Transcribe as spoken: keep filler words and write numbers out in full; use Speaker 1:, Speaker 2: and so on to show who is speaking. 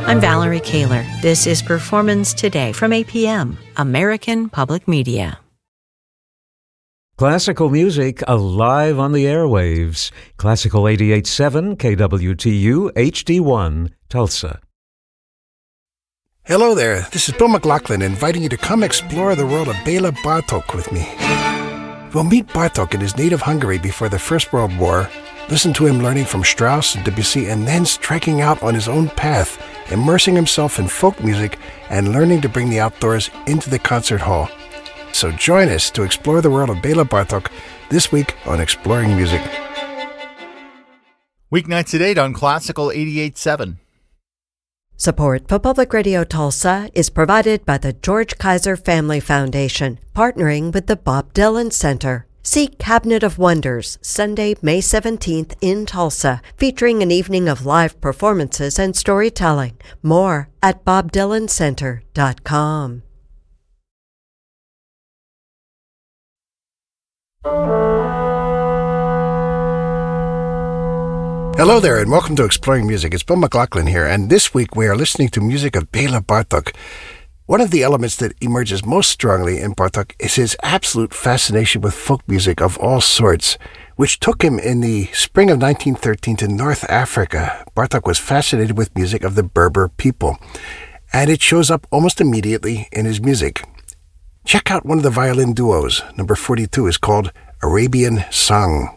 Speaker 1: I'm Valerie Kaler. This is Performance Today from A P M, American Public Media.
Speaker 2: Classical music alive on the airwaves. Classical eighty-eight point seven K W T U H D one, Tulsa.
Speaker 3: Hello there, this is Bill McLaughlin inviting you to come explore the world of Bela Bartok with me. We'll meet Bartok in his native Hungary before the First World War, listen to him learning from Strauss and Debussy, and then striking out on his own path, immersing himself in folk music and learning to bring the outdoors into the concert hall. So join us to explore the world of Bela Bartok this week on Exploring Music.
Speaker 4: Weeknights at eight on Classical eighty-eight point seven.
Speaker 5: Support for Public Radio Tulsa is provided by the George Kaiser Family Foundation, partnering with the Bob Dylan Center. See Cabinet of Wonders, Sunday, May seventeenth in Tulsa, featuring an evening of live performances and storytelling. More at bob dylan center dot com.
Speaker 3: Hello there, and welcome to Exploring Music. It's Bill McLaughlin here, and this week we are listening to music of Bela Bartok. One of the elements that emerges most strongly in Bartok is his absolute fascination with folk music of all sorts, which took him in the spring of nineteen thirteen to North Africa. Bartok was fascinated with music of the Berber people, and it shows up almost immediately in his music. Check out one of the violin duos. Number forty-two is called Arabian Song.